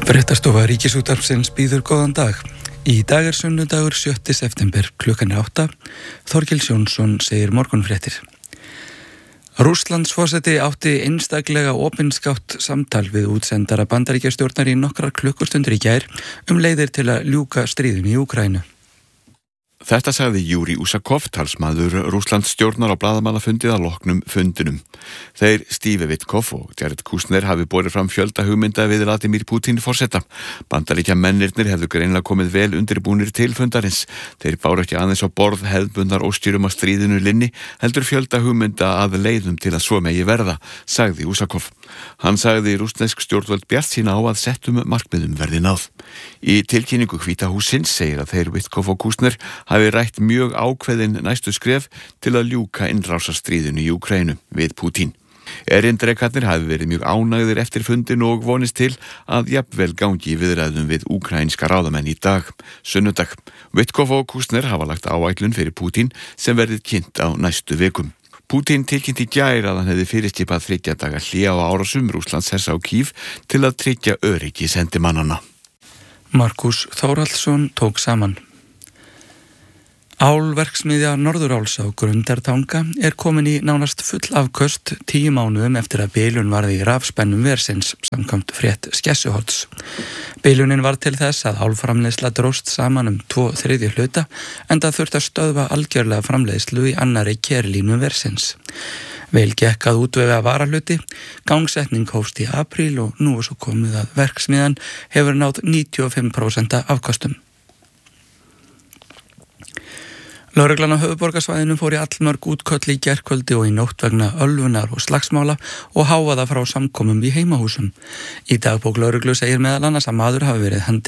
Fréttastofa Ríkisútvarpsins býður góðan dag. Í dag sunnudagur 7. september klukkan 8. Þorkels Jónsson segir morgunfréttir. Rússlandsforseti átti einstaklega opinskátt samtal við útsendara Bandaríkjastjórnar í nokkrar klukkustundir í gær leiðir til að ljúka stríðinu í Úkraínu. Þetta sagði Júri Úsakov, talsmaður Rússlandsstjórnar á blaðamannafundið að loknum fundinum. Þeir Steve Witkoff og Jared Kushner hafi borið fram fjölda hugmynda við Vladimir Putin forseta. Bandaríkjamennirnir hefðu greinilega komið vel undirbúnir til fundarins. Þeir báru ekki aðeins á borð hefðbundnar óstýrum að stríðinu linni, heldur fjölda hugmynda að leiðum til að svo megi verða, sagði Úsakov. Hann sagði rússnesk stjórnvöld bjartsýn á að settum markmiðum verði náð. Í tilkynningu Hvíta hússins segir að þeir Witkoff og Kushner hafi rætt mjög ákveðin næstu skref til að ljúka innrásarstríðinu í Úkraínu við Putin. Erindrekarnir hafi verið mjög ánægðir eftir fundin og vonist til að jafnvel gangi í viðræðum við úkraínska ráðamenn í dag, sunnudag. Witkoff og Kushner hafa lagt áætlun fyrir Putin sem verið kynnt á næstu vikum. Putin tilkynnti í gær að hann hefði fyrirskipað 3 daga hlé á árásum Rússlands hers á Kív til að tryggja öryggi sendimannanna. Markus Þórhallsson tók saman. Álverksmiðja Norðuráls á Grundartanga komin í nánast full afköst 10 mánuðum eftir að bilun varð í rafspennum versins samkvæmt frétt Skessuholts. Bilunin var til þess að álframleiðsla dróst saman 2/3 hluta enda þurfti að stöðva algjörlega framleiðslu í annarri kerlínu versins. Vel gekk að útvega varahluti, gangsetning hófst í apríl og nú svo komið að verksmiðjan hefur náð 95% afköstum. Lögreglan á höfuðborgarsvæðinu fór í allmörg útköll í gærkvöldi og í nótt vegna ölvunar og slagsmála og hávaða frá samkomum í heimahúsum. Í dagbók lögreglu segir meðal annars að maður hafi verið handtekinn